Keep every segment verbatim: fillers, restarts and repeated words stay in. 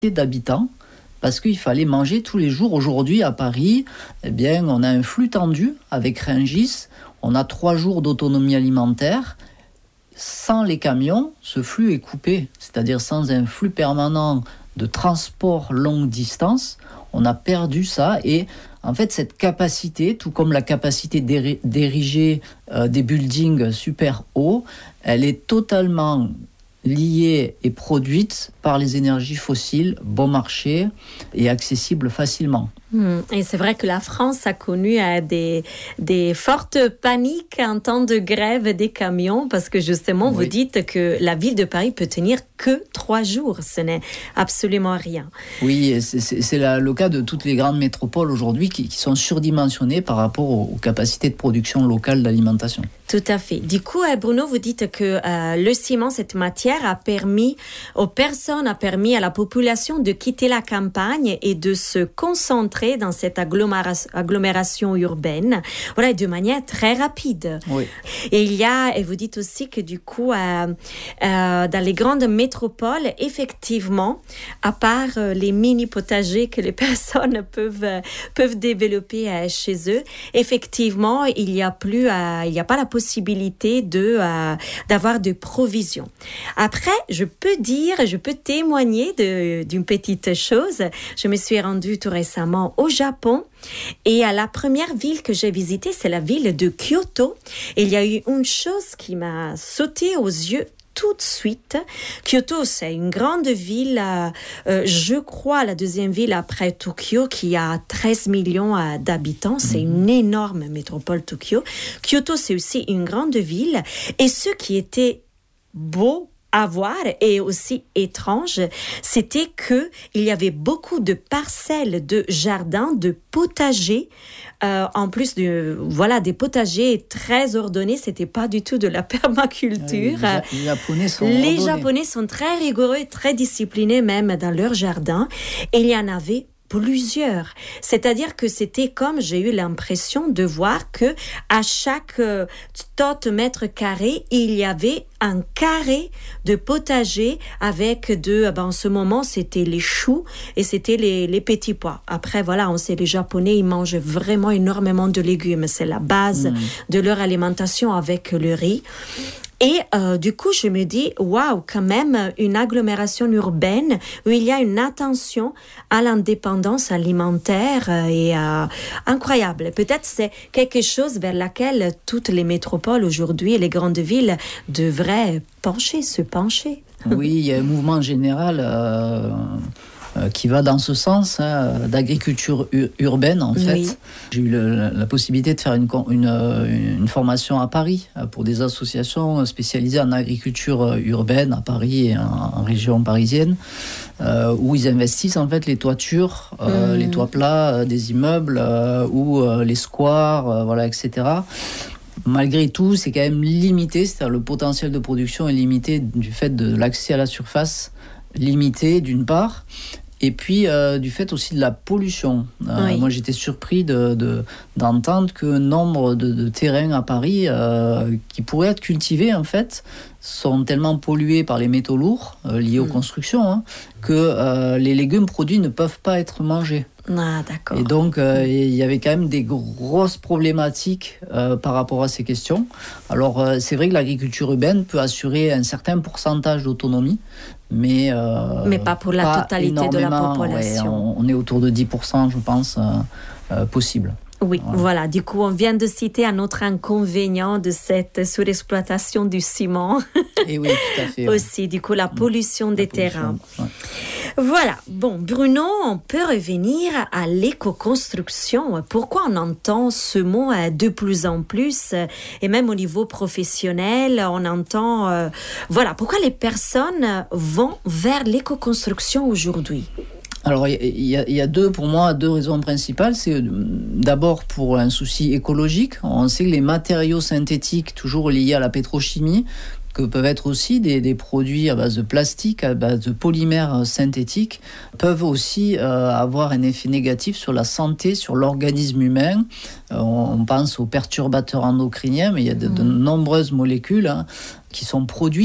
d'habitants parce qu'il fallait manger tous les jours. Aujourd'hui, à Paris, eh bien, on a un flux tendu avec Rungis. On a trois jours d'autonomie alimentaire. Sans les camions, ce flux est coupé. C'est-à-dire sans un flux permanent de transport longue distance, on a perdu ça. Et en fait, cette capacité, tout comme la capacité d'ériger euh, des buildings super hauts, elle est totalement liée et produite par les énergies fossiles, bon marché et accessible facilement. Mmh. Et c'est vrai que la France a connu euh, des, des fortes paniques en temps de grève des camions parce que justement, oui. Vous dites que la ville de Paris peut tenir que trois jours. Ce n'est absolument rien. Oui, c'est, c'est, c'est la, le cas de toutes les grandes métropoles aujourd'hui qui, qui sont surdimensionnées par rapport aux, aux capacités de production locale d'alimentation. Tout à fait. Du coup, Bruno, vous dites que euh, le ciment, cette matière, a permis aux personnes, a permis à la population de quitter la campagne et de se concentrer dans cette agglomération, agglomération urbaine, voilà, de manière très rapide. Oui. Et il y a, et vous dites aussi que du coup, euh, euh, dans les grandes métropoles, effectivement, à part euh, les mini potagers que les personnes peuvent euh, peuvent développer euh, chez eux, effectivement, il y a plus, euh, il y a pas la possibilité de euh, d'avoir de provisions. Après, je peux dire, je peux témoigner de, d'une petite chose. Je me suis rendue tout récemment au Japon et à la première ville que j'ai visitée, c'est la ville de Kyoto. Et il y a eu une chose qui m'a sauté aux yeux tout de suite. Kyoto, c'est une grande ville, euh, je crois la deuxième ville après Tokyo, qui a treize millions euh, d'habitants. C'est une énorme métropole, Tokyo. Kyoto, c'est aussi une grande ville. Et ce qui était beau à voir et aussi étrange, c'était que il y avait beaucoup de parcelles de jardins, de potagers, euh, en plus de voilà des potagers très ordonnés. C'était pas du tout de la permaculture. Les, les Japonais sont les ordonnés. Japonais sont très rigoureux et très disciplinés même dans leur jardin. Et il y en avait plusieurs. C'est-à-dire que c'était comme j'ai eu l'impression de voir que à chaque euh, tot mètre carré, il y avait un carré de potager avec de, ben en ce moment, c'était les choux et c'était les, les petits pois. Après, voilà, on sait, les Japonais, ils mangent vraiment énormément de légumes. C'est la base mmh. de leur alimentation avec le riz. Et euh, du coup, je me dis, waouh, quand même, une agglomération urbaine où il y a une attention à l'indépendance alimentaire euh, et euh, incroyable. Peut-être c'est quelque chose vers laquelle toutes les métropoles aujourd'hui et les grandes villes devraient pencher, se pencher. Oui, il y a un mouvement général euh, euh, qui va dans ce sens, hein, d'agriculture u- urbaine en fait. Oui. J'ai eu le, la possibilité de faire une, une, une formation à Paris pour des associations spécialisées en agriculture urbaine à Paris et en, en région parisienne, euh, où ils investissent en fait les toitures, euh, mmh. les toits plats euh, des immeubles euh, ou euh, les squares, euh, voilà, et cetera. Malgré tout, c'est quand même limité, c'est-à-dire le potentiel de production est limité du fait de l'accès à la surface limité d'une part, et puis euh, du fait aussi de la pollution. Euh, oui. Moi, j'étais surpris de, de, d'entendre que nombre de, de terrains à Paris euh, qui pourraient être cultivés, en fait, sont tellement pollués par les métaux lourds euh, liés mmh. aux constructions hein, que euh, les légumes produits ne peuvent pas être mangés. Ah, d'accord. Et donc, euh, il y avait quand même des grosses problématiques euh, par rapport à ces questions. Alors, euh, c'est vrai que l'agriculture urbaine peut assurer un certain pourcentage d'autonomie, mais... Euh, mais pas pour la pas totalité de la population. Ouais, on, on est autour de dix pour cent, je pense, euh, euh, possible. Oui, voilà. voilà. Du coup, on vient de citer un autre inconvénient de cette surexploitation du ciment. Et oui, tout à fait. Aussi, ouais. Du coup, la pollution des la terrains. Pollution, ouais. Voilà. Bon, Bruno, on peut revenir à l'éco-construction. Pourquoi on entend ce mot de plus en plus, et même au niveau professionnel, on entend... Euh, voilà, pourquoi les personnes vont vers l'éco-construction aujourd'hui ? Alors, il y, y, y a deux, pour moi, deux raisons principales. C'est d'abord pour un souci écologique. On sait que les matériaux synthétiques, toujours liés à la pétrochimie, que peuvent être aussi des, des produits à base de plastique, à base de polymères synthétiques, peuvent aussi euh, avoir un effet négatif sur la santé, sur l'organisme humain. Euh, on pense aux perturbateurs endocriniens, mais il y a de, de nombreuses molécules hein, qui sont produites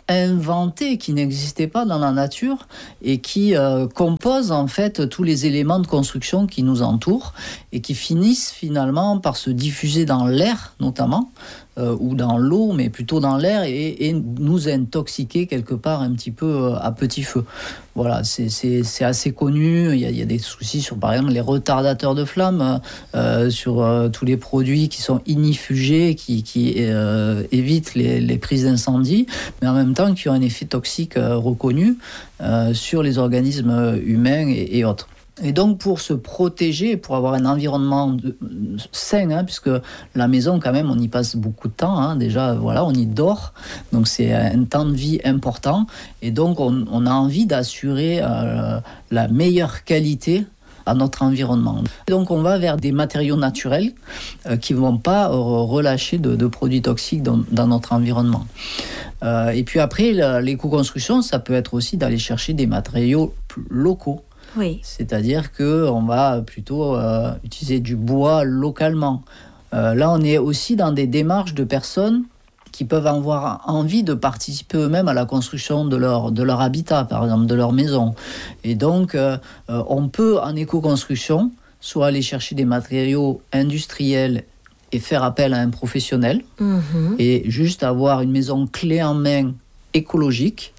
inventés, qui n'existaient pas dans la nature et qui euh, composent en fait tous les éléments de construction qui nous entourent et qui finissent finalement par se diffuser dans l'air notamment, euh, ou dans l'eau, mais plutôt dans l'air et, et nous intoxiquer quelque part un petit peu euh, à petit feu. Voilà, c'est, c'est, c'est assez connu. Il y, a, il y a des soucis sur, par exemple, les retardateurs de flammes, euh, sur euh, tous les produits qui sont ignifugés, qui, qui euh, évitent les, les prises d'incendie, mais en même temps qui ont un effet toxique euh, reconnu euh, sur les organismes humains et, et autres. Et donc, pour se protéger, pour avoir un environnement de, sain, hein, puisque la maison, quand même, on y passe beaucoup de temps. Hein, déjà, voilà, on y dort. Donc, c'est un temps de vie important. Et donc, on, on a envie d'assurer euh, la meilleure qualité à notre environnement. Donc, on va vers des matériaux naturels euh, qui ne vont pas euh, relâcher de, de produits toxiques dans, dans notre environnement. Euh, et puis après, la, l'éco-construction, ça peut être aussi d'aller chercher des matériaux locaux. Oui. C'est-à-dire qu'on va plutôt euh, utiliser du bois localement. Euh, là, on est aussi dans des démarches de personnes qui peuvent avoir envie de participer eux-mêmes à la construction de leur, de leur habitat, par exemple, de leur maison. Et donc, euh, on peut, en éco-construction, soit aller chercher des matériaux industriels et faire appel à un professionnel, mmh. et juste avoir une maison clé en main écologique,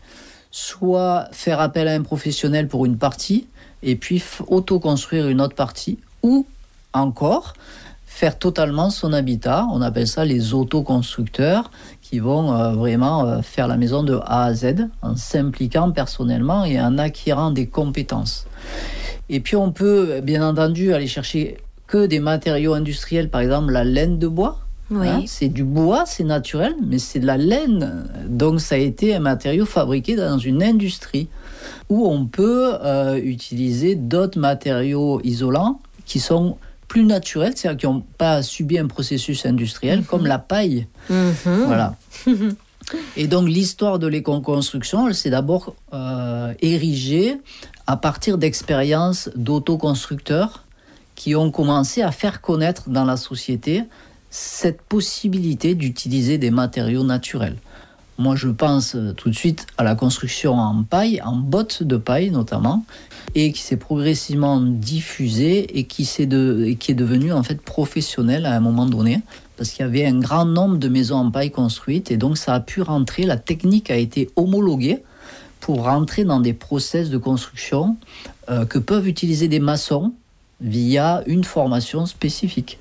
soit faire appel à un professionnel pour une partie, et puis auto-construire une autre partie, ou encore faire totalement son habitat. On appelle ça les autoconstructeurs, qui vont euh, vraiment euh, faire la maison de A à Z, en s'impliquant personnellement et en acquérant des compétences. Et puis on peut, bien entendu, aller chercher que des matériaux industriels, par exemple la laine de bois. Oui. Hein, c'est du bois, c'est naturel, mais c'est de la laine. Donc ça a été un matériau fabriqué dans une industrie où on peut euh, utiliser d'autres matériaux isolants qui sont plus naturels, c'est-à-dire qui n'ont pas subi un processus industriel, mmh. comme la paille. Mmh. Voilà. Et donc l'histoire de l'éco-construction, elle s'est d'abord euh, érigée à partir d'expériences d'autoconstructeurs qui ont commencé à faire connaître dans la société cette possibilité d'utiliser des matériaux naturels. Moi, je pense tout de suite à la construction en paille, en bottes de paille notamment, et qui s'est progressivement diffusée et qui, s'est de, et qui est devenue en fait professionnelle à un moment donné, parce qu'il y avait un grand nombre de maisons en paille construites, et donc ça a pu rentrer, la technique a été homologuée pour rentrer dans des process de construction euh, que peuvent utiliser des maçons via une formation spécifique.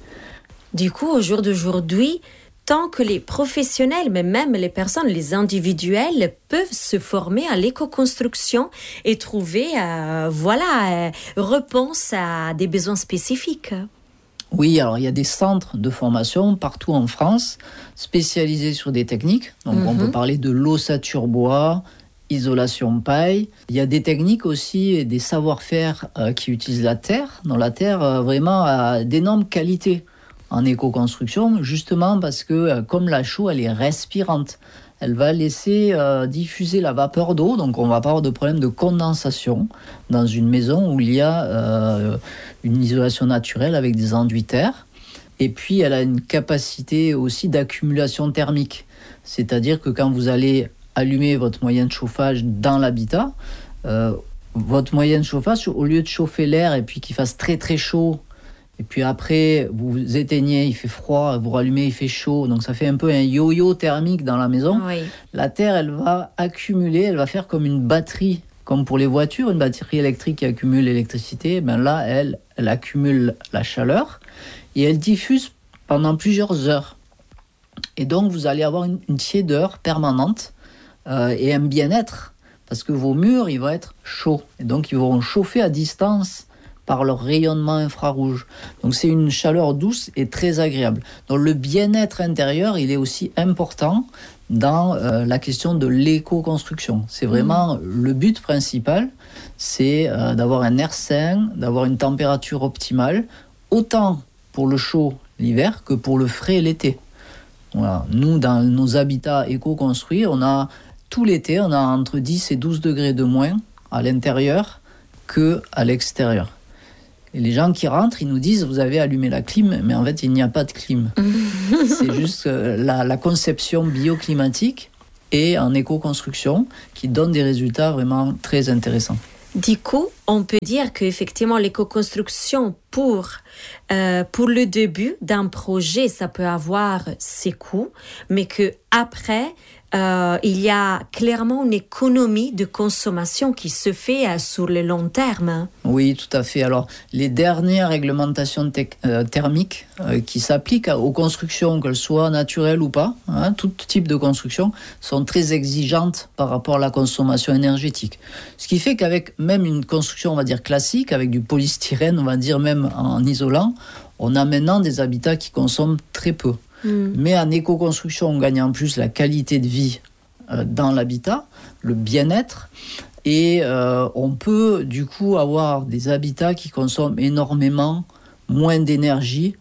Du coup, au jour d'aujourd'hui, tant que les professionnels, mais même les personnes, les individuels, peuvent se former à l'éco-construction et trouver, euh, voilà, euh, réponse à des besoins spécifiques. Oui, alors il y a des centres de formation partout en France, spécialisés sur des techniques. Donc mm-hmm. on peut parler de l'ossature bois, isolation paille. Il y a des techniques aussi et des savoir-faire euh, qui utilisent la terre, dont la terre euh, vraiment a d'énormes qualités en éco-construction, justement parce que euh, comme la chaux, elle est respirante. Elle va laisser euh, diffuser la vapeur d'eau, donc on va pas avoir de problème de condensation dans une maison où il y a euh, une isolation naturelle avec des enduits terre. Et puis elle a une capacité aussi d'accumulation thermique, c'est-à-dire que quand vous allez allumer votre moyen de chauffage dans l'habitat, euh, votre moyen de chauffage, au lieu de chauffer l'air et puis qu'il fasse très très chaud, et puis après, vous éteignez, il fait froid, vous rallumez, il fait chaud. Donc ça fait un peu un yo-yo thermique dans la maison. Oui. La terre, elle va accumuler, elle va faire comme une batterie, comme pour les voitures, une batterie électrique qui accumule l'électricité. Ben là, elle, elle accumule la chaleur et elle diffuse pendant plusieurs heures. Et donc, vous allez avoir une, une tiédeur permanente euh, et un bien-être, parce que vos murs, ils vont être chauds. Et donc, ils vont chauffer à distance par leur rayonnement infrarouge. Donc c'est une chaleur douce et très agréable. Donc le bien-être intérieur, il est aussi important dans euh, la question de l'éco-construction. C'est vraiment mmh. le but principal, c'est euh, d'avoir un air sain, d'avoir une température optimale, autant pour le chaud l'hiver que pour le frais l'été. Voilà. Nous, dans nos habitats éco-construits, on a tout l'été, on a entre dix et douze degrés de moins à l'intérieur qu'à l'extérieur. Et les gens qui rentrent, ils nous disent « vous avez allumé la clim », mais en fait, il n'y a pas de clim. C'est juste la, la conception bioclimatique et en éco-construction qui donnent des résultats vraiment très intéressants. Du coup, on peut dire qu'effectivement, l'éco-construction, pour, euh, pour le début d'un projet, ça peut avoir ses coûts, mais qu'après, euh, il y a clairement une économie de consommation qui se fait euh, sur le long terme. Oui, tout à fait. Alors, les dernières réglementations te- euh, thermiques euh, qui s'appliquent aux constructions, qu'elles soient naturelles ou pas, hein, tout type de construction, sont très exigeantes par rapport à la consommation énergétique. Ce qui fait qu'avec même une construction, on va dire, classique, avec du polystyrène, on va dire même en isolant, on a maintenant des habitats qui consomment très peu. Mmh. Mais en éco-construction, on gagne en plus la qualité de vie euh, dans l'habitat, le bien-être, et euh, on peut du coup avoir des habitats qui consomment énormément moins d'énergie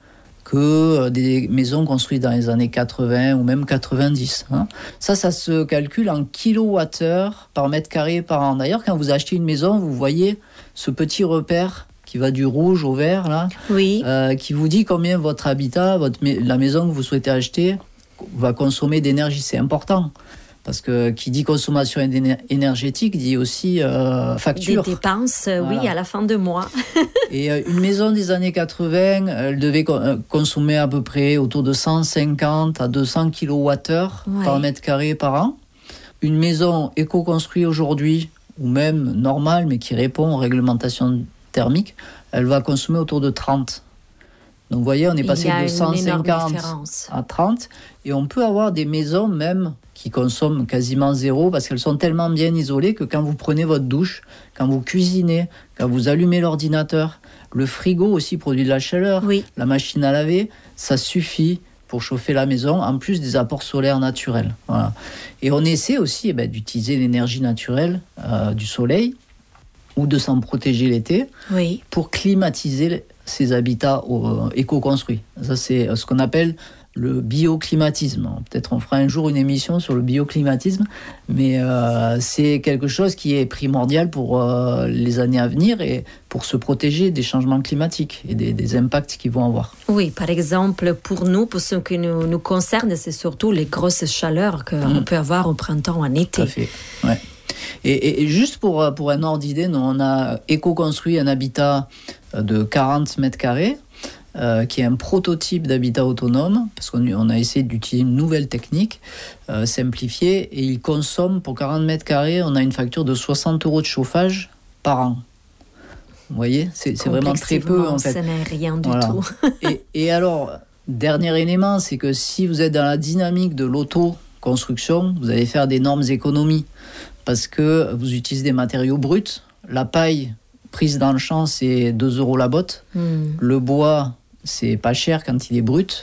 que des maisons construites dans les années quatre-vingts ou même quatre-vingt-dix. Hein. Ça, ça se calcule en kilowattheures par mètre carré par an. D'ailleurs, quand vous achetez une maison, vous voyez ce petit repère qui va du rouge au vert, là, oui. euh, qui vous dit combien votre habitat, votre, la maison que vous souhaitez acheter, va consommer d'énergie. C'est important. Parce que qui dit consommation énergétique dit aussi euh, facture. Des dépenses, voilà. Oui, à la fin de mois. Et euh, une maison des années quatre-vingts, elle devait co- consommer à peu près autour de cent cinquante à deux cents kilowattheures ouais. par mètre carré par an. Une maison éco-construite aujourd'hui, ou même normale, mais qui répond aux réglementations thermiques, elle va consommer autour de trente. Donc vous voyez, on est passé de cent cinquante à trente. Et on peut avoir des maisons même qui consomment quasiment zéro parce qu'elles sont tellement bien isolées que quand vous prenez votre douche, quand vous cuisinez, quand vous allumez l'ordinateur, le frigo aussi produit de la chaleur, oui. la machine à laver, ça suffit pour chauffer la maison, en plus des apports solaires naturels. Voilà. Et on essaie aussi eh ben, d'utiliser l'énergie naturelle euh, du soleil ou de s'en protéger l'été oui. pour climatiser ces habitats euh, éco-construits. Ça, c'est ce qu'on appelle le bioclimatisme. Peut-être on fera un jour une émission sur le bioclimatisme, mais euh, c'est quelque chose qui est primordial pour euh, les années à venir et pour se protéger des changements climatiques et des, des impacts qu'ils vont avoir. Oui, par exemple, pour nous, pour ce qui nous, nous concerne, c'est surtout les grosses chaleurs qu'on mmh. peut avoir au printemps, en été. Tout à fait, ouais. Et, et juste pour, pour un ordre d'idée, nous, on a éco-construit un habitat de quarante mètres carrés, euh, qui est un prototype d'habitat autonome, parce qu'on on a essayé d'utiliser une nouvelle technique euh, simplifiée, et il consomme, pour quarante mètres carrés, on a une facture de soixante euros de chauffage par an. Vous voyez, c'est, c'est vraiment très peu, en fait. Ça n'est rien du voilà. tout. et, et alors, dernier élément, c'est que si vous êtes dans la dynamique de l'auto-construction, vous allez faire d'énormes économies, parce que vous utilisez des matériaux bruts. La paille prise dans le champ, c'est deux euros la botte. Mm. Le bois, c'est pas cher quand il est brut.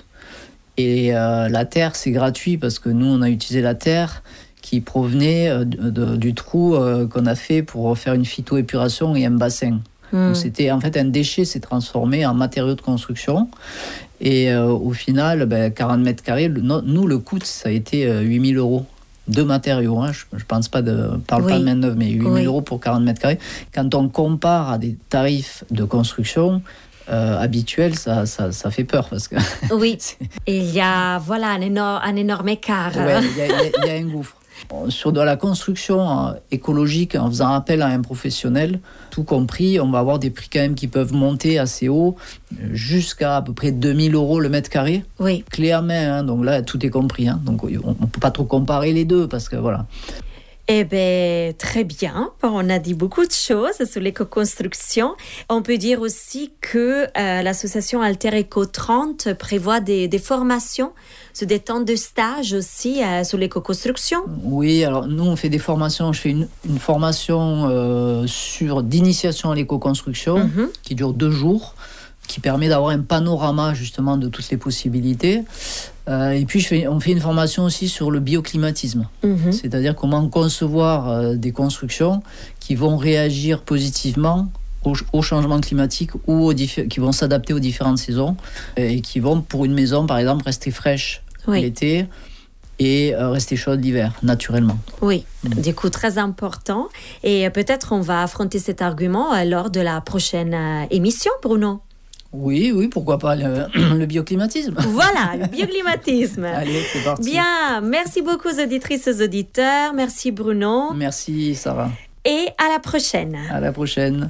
Et euh, la terre, c'est gratuit parce que nous, on a utilisé la terre qui provenait euh, de, de, du trou euh, qu'on a fait pour faire une phytoépuration et un bassin. Mm. Donc, c'était en fait un déchet, s'est transformé en matériau de construction. Et euh, au final, ben, quarante mètres carrés, le, no, nous, le coût, ça a été euh, huit mille euros. De matériaux, hein. je ne pense pas de, parle oui. pas de main-d'œuvre, mais huit mille oui. euros pour quarante mètres carrés. Quand on compare à des tarifs de construction euh, habituels, ça, ça, ça fait peur. Parce que oui, il y a voilà, un, énorme, un énorme écart. Oui, il y, y, y a un gouffre. Sur de la construction écologique, en faisant appel à un professionnel, tout compris, on va avoir des prix quand même qui peuvent monter assez haut, jusqu'à à peu près deux mille euros le mètre carré. Oui. Clé en main, hein, donc là, tout est compris. Hein, donc on ne peut pas trop comparer les deux, parce que voilà. Eh bien, très bien. On a dit beaucoup de choses sur l'éco-construction. On peut dire aussi que euh, l'association Alter Eco trente prévoit des, des formations sur des temps de stage aussi euh, sur l'éco-construction. Oui, alors nous, on fait des formations. Je fais une, une formation euh, sur, d'initiation à l'éco-construction mm-hmm. qui dure deux jours, qui permet d'avoir un panorama justement de toutes les possibilités. Euh, et puis je fais, on fait une formation aussi sur le bioclimatisme, mmh. c'est-à-dire comment concevoir euh, des constructions qui vont réagir positivement au, au changement climatique ou aux diffé- qui vont s'adapter aux différentes saisons et qui vont, pour une maison par exemple, rester fraîche oui. l'été et euh, rester chaude l'hiver, naturellement. Oui, mmh. du coup très important. Et peut-être on va affronter cet argument euh, lors de la prochaine euh, émission, Bruno. Oui, oui, pourquoi pas le, le bioclimatisme. Voilà, le bioclimatisme. Allez, c'est parti. Bien, merci beaucoup aux auditrices et aux auditeurs. Merci Bruno. Merci Sarah. Et à la prochaine. À la prochaine.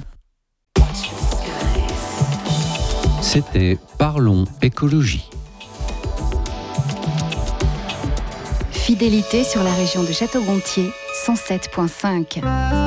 C'était Parlons écologie. Fidélité sur la région de Château-Gontier, cent sept virgule cinq.